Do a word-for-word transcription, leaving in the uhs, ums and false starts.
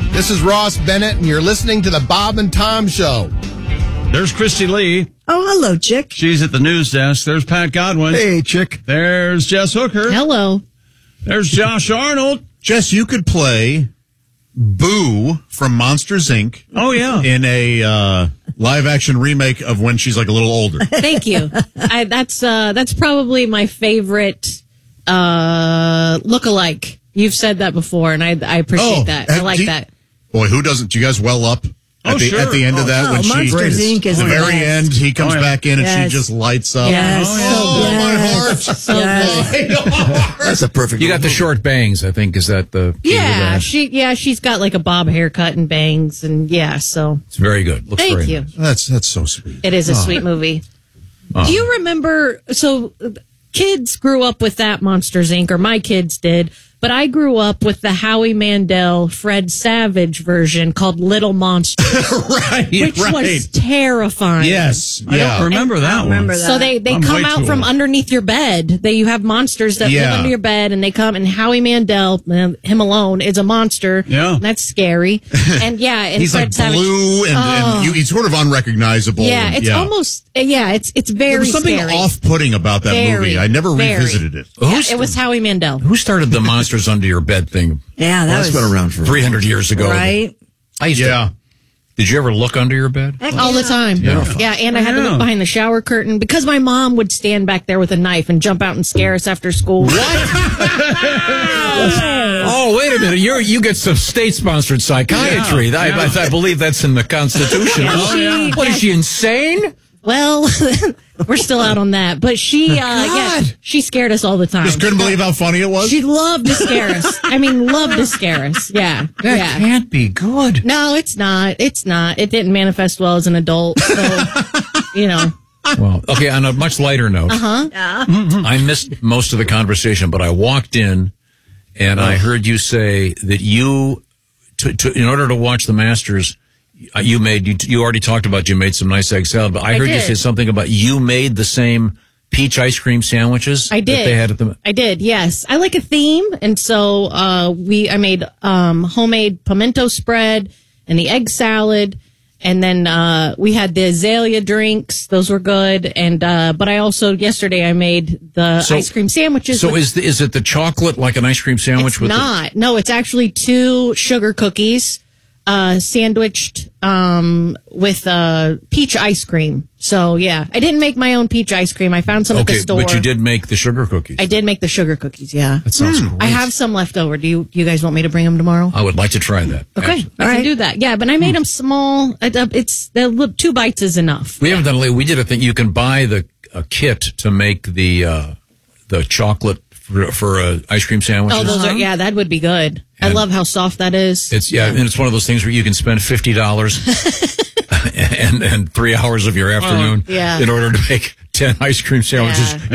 This is Ross Bennett, and you're listening to the Bob and Tom Show. There's Christy Lee. Oh, hello, Chick. She's at the news desk. There's Pat Godwin. Hey, Chick. There's Jess Hooker. Hello. There's Josh Arnold. Jess, you could play Boo from Monsters, Incorporated. Oh, yeah. In a uh, live-action remake of when she's like a little older. Thank you. I, that's uh, that's probably my favorite uh, look-alike. You've said that before, and I, I appreciate Oh, that. I have- like do you- that. Boy, who doesn't? Do you guys well up? At, Oh, the, sure. at the end of that, Oh, when she, Monsters, Incorporated is the the very best. end, he comes Oh, yeah. back in and Yes. she just lights up. Yes. Oh, Yes. my heart. So Yes. good. My heart. That's a perfect You got the short bangs, I think. Is that the key to Yeah, that? she yeah she's got like a bob haircut and bangs, and yeah, so It's very good. Looks thank very you. nice. That's that's so sweet. It is a sweet movie. Oh. Do you remember? So uh, kids grew up with that Monsters Incorporated, or my kids did. But I grew up with the Howie Mandel, Fred Savage version called Little Monsters, right, which right. was terrifying. Yes, I yeah. don't remember that remember one. that. So they, they I'm come way out too from old. underneath your bed. They you have monsters that Yeah. live under your bed, and they come. And Howie Mandel, uh, him alone, is a monster. Yeah. That's scary. And yeah, and He's Fred like Savage. blue and, Oh. and you, he's sort of unrecognizable. Yeah, and- it's almost yeah, it's it's very There was something scary. off-putting about that Very, movie. I never very. revisited it. Yeah, Who's- it was Howie Mandel. Who started the Monsters Under Your Bed thing Yeah, that That's was been around for three hundred years ago? right. I used Yeah. to. Did you ever look under your bed? All the time. Yeah. Yeah, and I had to Yeah. look behind the shower curtain because my mom would stand back there with a knife and jump out and scare us after school. Oh, wait a minute! You you get some state-sponsored psychiatry. Yeah, I, yeah. I, I believe that's in the Constitution. Yeah, Oh, she- yeah. What yeah. is she insane? Well, we're still out on that, but she, uh, yeah, she scared us all the time. Just couldn't believe how funny it was. She loved to scare us. I mean, loved to scare us. Yeah, That yeah. can't be good. No, it's not. It's not. It didn't manifest well as an adult. So, you know. Well, okay. On a much lighter note, Huh? I missed most of the conversation, but I walked in and I heard you say that you, to, to, in order to watch the Masters, uh, you made you, you already talked about you made some nice egg salad, but I, I heard you did. say something about you made the same peach ice cream sandwiches I did. that they had at the. I did. Yes, I like a theme, and so uh, we I made um, homemade pimento spread and the egg salad, and then uh, we had the azalea drinks. Those were good, and uh, but I also yesterday I made the So- ice cream sandwiches. So with- is the, is it the chocolate like an ice cream sandwich it's with the, not? No, it's actually two sugar cookies. Uh, sandwiched um, with uh, peach ice cream. So, yeah, I didn't make my own peach ice cream. I found some at the Okay, store. but you did make the sugar cookies. I did make the sugar cookies, yeah. That sounds great. I have some left over. Do you you guys want me to bring them tomorrow? I would like to try that. Okay, Actually. I can do that. Yeah, but I made them small. It- uh, It's the li- two bites is enough. We haven't done it. We did a thing. You can buy the a kit to make the uh, the chocolate for, for uh, ice cream sandwiches. Oh, those are yeah, that would be good. I And- love how soft that is. It's yeah, and it's one of those things where you can spend fifty dollars and and three hours of your afternoon Oh, yeah. in order to make ten ice cream sandwiches. Yeah.